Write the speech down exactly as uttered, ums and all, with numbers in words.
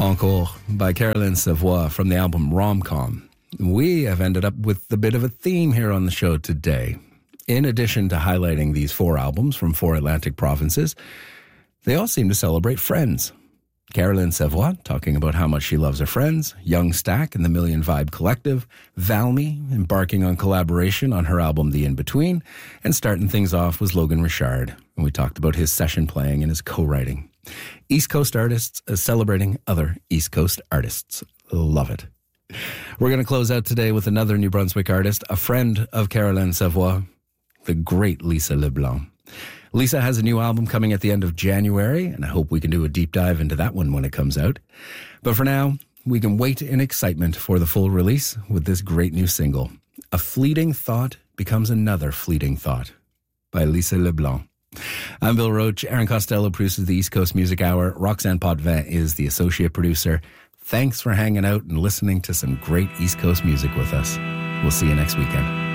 Encore by Caroline Savoie from the album Rom-Com. We have ended up with a bit of a theme here on the show today. In addition to highlighting these four albums from four Atlantic provinces, they all seem to celebrate friends. Caroline Savoie talking about how much she loves her friends, Young Stack and the Million Vibe Collective, Valmy embarking on collaboration on her album The In-Between, and starting things off was Logan Richard, and we talked about his session playing and his co-writing. East Coast artists uh, celebrating other East Coast artists. Love it. We're going to close out today with another New Brunswick artist, a friend of Caroline Savoie, the great Lisa LeBlanc. Lisa has a new album coming at the end of January, and I hope we can do a deep dive into that one when it comes out. But for now, we can wait in excitement for the full release with this great new single, A Fleeting Thought Becomes Another Fleeting Thought by Lisa LeBlanc. I'm Bill Roach. Aaron Costello produces the East Coast Music Hour. Roxanne Potvin is the associate producer. Thanks for hanging out and listening to some great East Coast music with us. We'll see you next weekend.